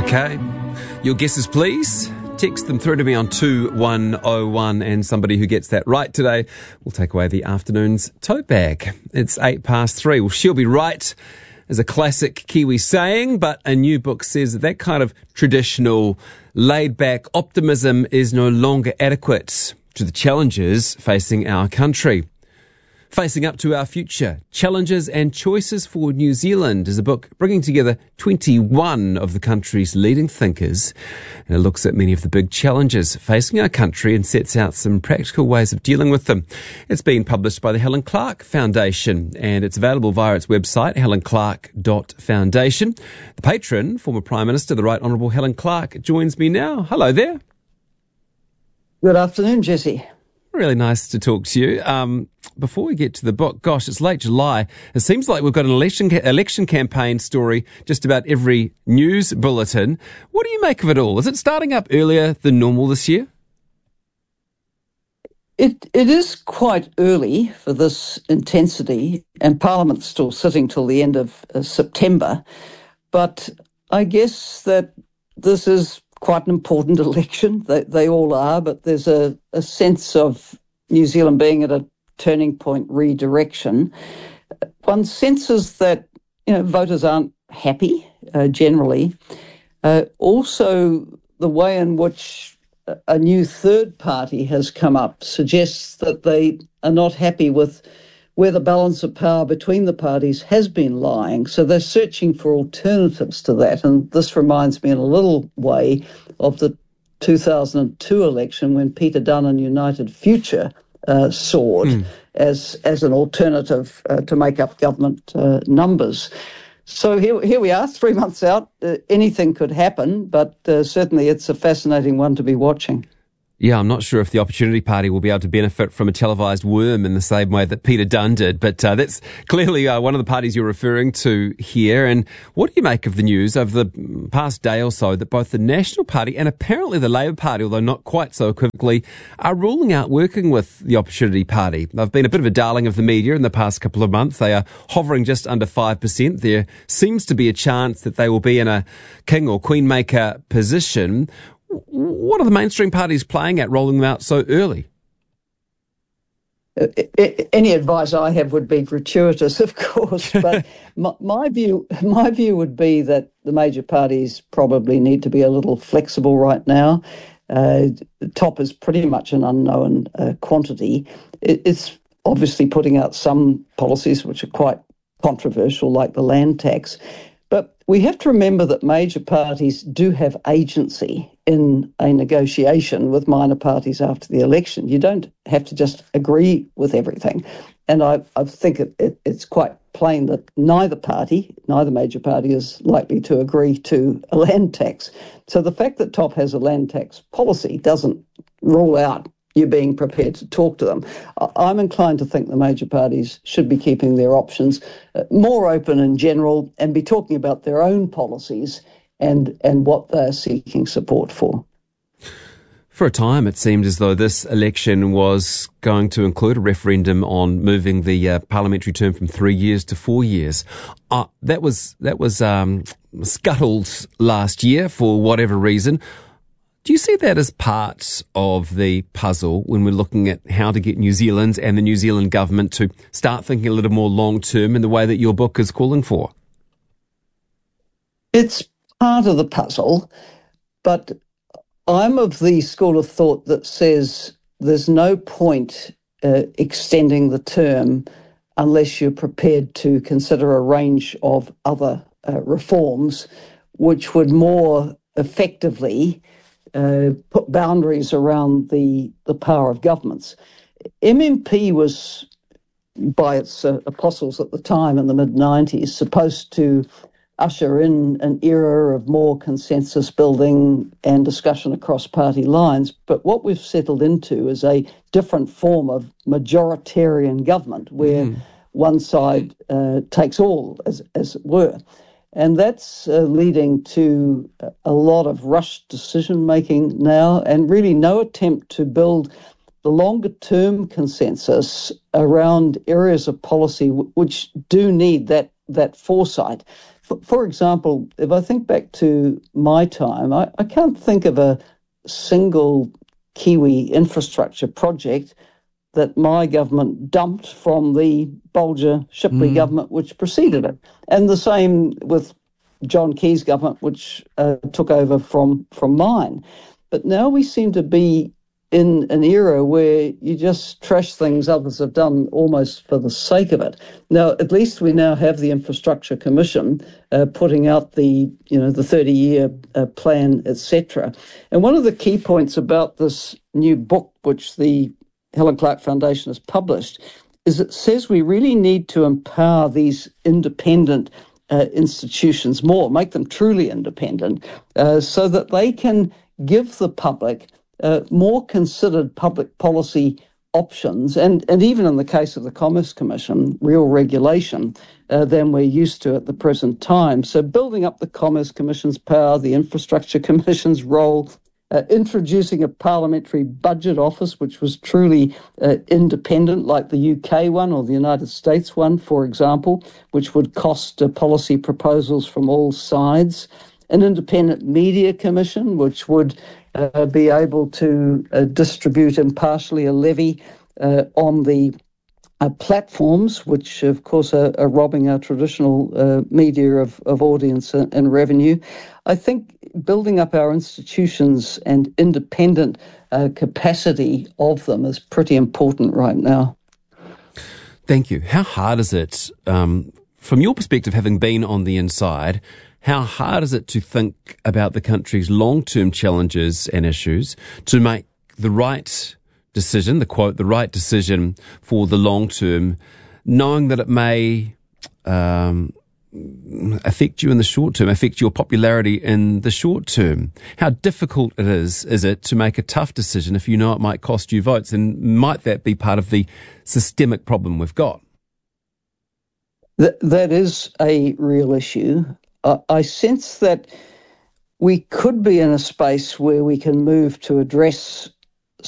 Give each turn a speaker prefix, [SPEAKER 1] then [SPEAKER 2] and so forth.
[SPEAKER 1] Okay. Your guesses, please. Text them through to me on 2101, and somebody who gets that right today will take away the afternoon's tote bag. It's 3:08. Well, she'll be right is a classic Kiwi saying, but a new book says that kind of traditional laid-back optimism is no longer adequate to the challenges facing our country. Facing Up to Our Future, Challenges and Choices for New Zealand is a book bringing together 21 of the country's leading thinkers. And it looks at many of the big challenges facing our country and sets out some practical ways of dealing with them. It's been published by the Helen Clark Foundation and it's available via its website, helenclark.foundation. The patron, former Prime Minister, the Right Honourable Helen Clark, joins me now. Hello there.
[SPEAKER 2] Good afternoon, Jesse.
[SPEAKER 1] Really nice to talk to you. Before we get to the book, gosh, it's late July. It seems like we've got an election campaign story just about every news bulletin. What do you make of it all? Is it starting up earlier than normal this year?
[SPEAKER 2] It is quite early for this intensity, and Parliament's still sitting till the end of September. But I guess that this is quite an important election. They all are, but there's a sense of New Zealand being at a turning point redirection. One senses that voters aren't happy generally. Also, the way in which a new third party has come up suggests that they are not happy with where the balance of power between the parties has been lying. So they're searching for alternatives to that. And this reminds me in a little way of the 2002 election when Peter Dunne and United Future soared as an alternative to make up government numbers. So here we are, 3 months out. Anything could happen, but certainly it's a fascinating one to be watching.
[SPEAKER 1] Yeah, I'm not sure if the Opportunity Party will be able to benefit from a televised worm in the same way that Peter Dunne did, but that's clearly one of the parties you're referring to here. And what do you make of the news over the past day or so that both the National Party and apparently the Labour Party, although not quite so equivocally, are ruling out working with the Opportunity Party? They've been a bit of a darling of the media in the past couple of months. They are hovering just under 5%. There seems to be a chance that they will be in a king or queen maker position. What are the mainstream parties playing at rolling them out so early?
[SPEAKER 2] Any advice I have would be gratuitous, of course, but my view would be that the major parties probably need to be a little flexible right now. Top is pretty much an unknown quantity. It's obviously putting out some policies which are quite controversial, like the land tax. But we have to remember that major parties do have agency in a negotiation with minor parties after the election. You don't have to just agree with everything. And I think it's quite plain that neither major party is likely to agree to a land tax. So the fact that Top has a land tax policy doesn't rule out you being prepared to talk to them. I'm inclined to think the major parties should be keeping their options more open in general and be talking about their own policies and what they're seeking support for.
[SPEAKER 1] For a time, it seemed as though this election was going to include a referendum on moving the parliamentary term from 3 years to 4 years. That was scuttled last year for whatever reason. Do you see that as part of the puzzle when we're looking at how to get New Zealand and the New Zealand government to start thinking a little more long-term in the way that your book is calling for?
[SPEAKER 2] It's part of the puzzle, but I'm of the school of thought that says there's no point extending the term unless you're prepared to consider a range of other reforms which would more effectively put boundaries around the power of governments. MMP was, by its apostles at the time in the mid-90s, supposed to usher in an era of more consensus building and discussion across party lines. But what we've settled into is a different form of majoritarian government where one side takes all, as it were. And that's leading to a lot of rushed decision-making now and really no attempt to build the longer-term consensus around areas of policy which do need that foresight. For example, if I think back to my time, I can't think of a single Kiwi infrastructure project that my government dumped from the Bolger-Shipley government which preceded it. And the same with John Key's government, which took over from mine. But now we seem to be in an era where you just trash things others have done almost for the sake of it. Now, at least we now have the Infrastructure Commission putting out the 30-year plan, etc. And one of the key points about this new book, which the Helen Clark Foundation has published, is it says we really need to empower these independent institutions more, make them truly independent, so that they can give the public more considered public policy options, and even in the case of the Commerce Commission, real regulation than we're used to at the present time. So building up the Commerce Commission's power, the Infrastructure Commission's role, introducing a parliamentary budget office, which was truly independent, like the UK one or the United States one, for example, which would cost policy proposals from all sides. An independent media commission, which would be able to distribute impartially a levy on the platforms, which of course are robbing our traditional media of audience and revenue. I think building up our institutions and independent capacity of them is pretty important right now.
[SPEAKER 1] Thank you. How hard is it, from your perspective, having been on the inside, how hard is it to think about the country's long-term challenges and issues to make the right decision, the right decision for the long term, knowing that it may affect you in the short term, affect your popularity in the short term? How difficult is it to make a tough decision if you know it might cost you votes? And might that be part of the systemic problem we've got?
[SPEAKER 2] That is a real issue. I sense that we could be in a space where we can move to address